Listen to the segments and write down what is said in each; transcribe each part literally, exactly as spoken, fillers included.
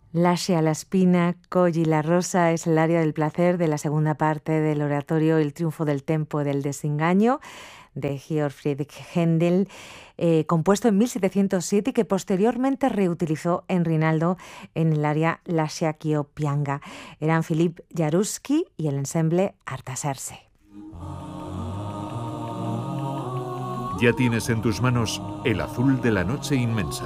Lascia la spina, cogli la rosa es el aria del placer de la segunda parte del oratorio El triunfo del tempo del desengaño de Georg Friedrich Händel, eh, compuesto en mil setecientos siete y que posteriormente reutilizó en Rinaldo en el aria Lascia ch'io pianga. Eran Philipp Jaruzelski y el ensemble Artaserse. Ya tienes en tus manos el azul de la noche inmensa.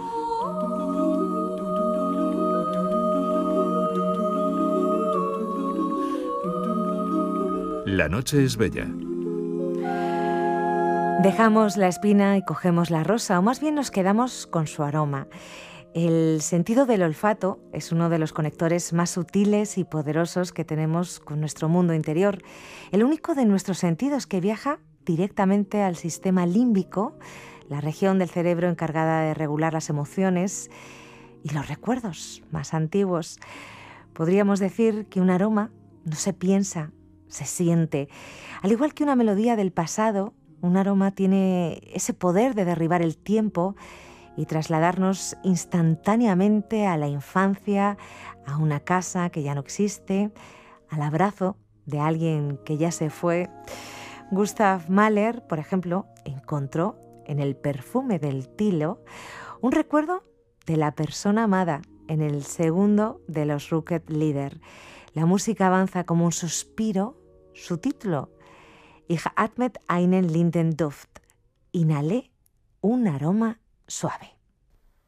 La noche es bella. Dejamos la espina y cogemos la rosa, o más bien nos quedamos con su aroma. El sentido del olfato es uno de los conectores más sutiles y poderosos que tenemos con nuestro mundo interior. El único de nuestros sentidos que viaja directamente al sistema límbico, la región del cerebro encargada de regular las emociones y los recuerdos más antiguos. Podríamos decir que un aroma no se piensa, se siente. Al igual que una melodía del pasado, un aroma tiene ese poder de derribar el tiempo y trasladarnos instantáneamente a la infancia, a una casa que ya no existe, al abrazo de alguien que ya se fue. Gustav Mahler, por ejemplo, encontró en el perfume del tilo un recuerdo de la persona amada en el segundo de los Ruckert-Lieder. La música avanza como un suspiro. Su título, Ich atmet einen linden Duft, inhalé un aroma suave.